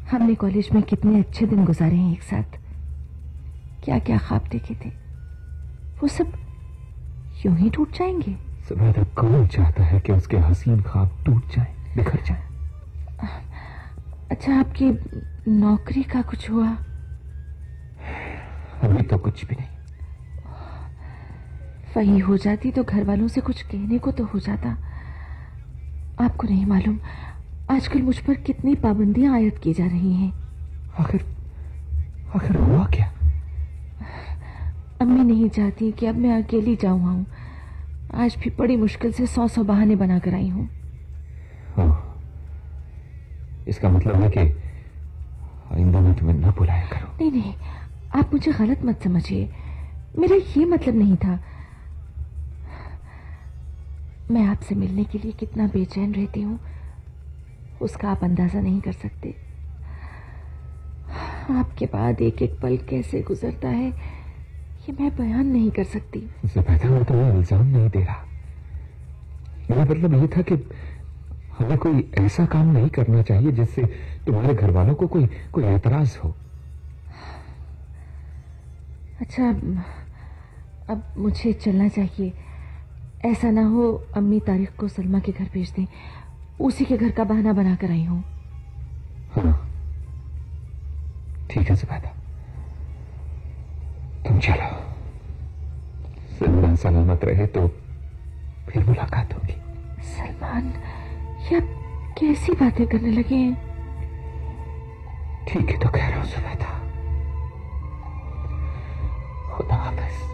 हमने कॉलेज में कितने अच्छे दिन गुजारे हैं एक साथ। क्या क्या ख्वाब देखे थे, वो सब यूं ही टूट जाएंगे। सुबैदा, कौन चाहता है कि उसके हसीन ख्वाब टूट जाए, बिखर जाए? अच्छा, आपकी नौकरी का कुछ हुआ? अभी तो कुछ भी नहीं। वही हो जाती तो घर वालों से कुछ कहने को तो हो जाता। आपको नहीं मालूम आजकल मुझ पर कितनी पाबंदियां आयत की जा रही हैं। आखिर हुआ क्या? अम्मी नहीं चाहती कि अब मैं अकेली जाऊं आऊं। आज भी बड़ी मुश्किल से 100 बहाने बनाकर आई हूं। इसका मतलब है कि आइंदा मैं तुम्हें न बुलाया करूं। नहीं नहीं, आप मुझे गलत मत समझिए, मेरा ये मतलब नहीं था। मैं आपसे मिलने के लिए कितना बेचैन रहती हूँ उसका आप अंदाजा नहीं कर सकते। आपके बाद एक एक पल कैसे गुजरता है ये मैं बयान नहीं कर सकती। ज़ुबैदा, मैं तुम्हें इल्जाम नहीं दे रहा। मेरा मतलब ये था कि हमें कोई ऐसा काम नहीं करना चाहिए जिससे तुम्हारे घर वालों को कोई एतराज हो। अच्छा, अब मुझे चलना चाहिए। ऐसा ना हो अम्मी तारिक को सलमा के घर भेज दें। उसी के घर का बहाना बनाकर आई हूं। हाँ, ठीक है ज़ुबैदा, तुम चलो। सलमान सलामत रहे तो फिर मुलाकात होगी। सलमान, ये आप कैसी बातें करने लगे हैं? ठीक है तो कह रहा हूं ज़ुबैदा। खुदा हाफिज।